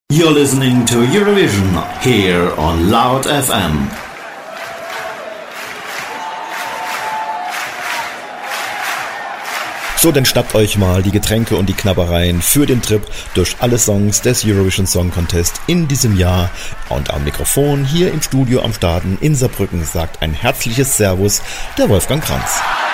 You're listening to Eurovision here on Loud FM. So, dann schnappt euch mal die Getränke und die Knabbereien für den Trip durch alle Songs des Eurovision Song Contest in diesem Jahr. Und am Mikrofon hier im Studio am Starten in Saarbrücken sagt ein herzliches Servus der Wolfgang Kranz.